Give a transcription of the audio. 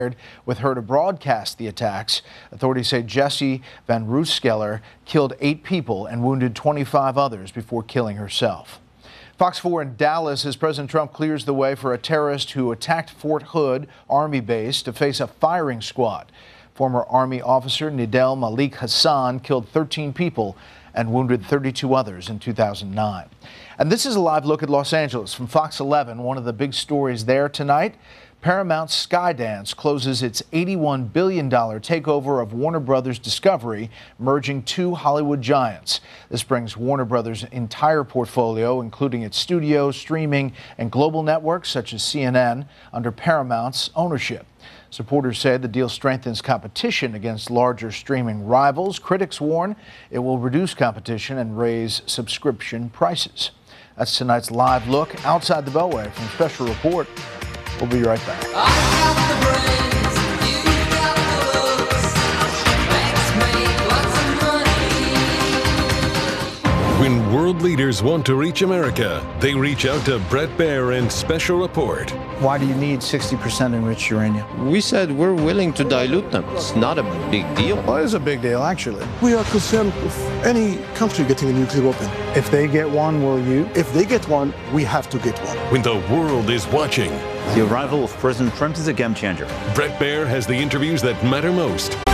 with her to broadcast the attacks. Authorities say Jesse Van Rooskeller killed 8 people and wounded 25 others before killing herself. Fox 4 in Dallas as President Trump clears the way for a terrorist who attacked Fort Hood Army base to face a firing squad. Former Army officer Nidal Malik Hassan killed 13 people and wounded 32 others in 2009. And this is a live look at Los Angeles from Fox 11. One of the big stories there tonight: Paramount's Skydance closes its $81 billion takeover of Warner Brothers Discovery, merging 2 Hollywood giants. This brings Warner Brothers' entire portfolio, including its studios, streaming, and global networks such as CNN, under Paramount's ownership. Supporters say the deal strengthens competition against larger streaming rivals. Critics warn it will reduce competition and raise subscription prices. That's tonight's live look outside the Beltway from Special Report. We'll be right back. When world leaders want to reach America, they reach out to Bret Baier and Special Report. Why do you need 60% enriched uranium? We said we're willing to dilute them. It's not a big deal. Well, it is a big deal, actually. We are concerned with any country getting a nuclear weapon. If they get one, will you? If they get one, we have to get one. When the world is watching, the arrival of President Trump is a game changer. Bret Baier has the interviews that matter most.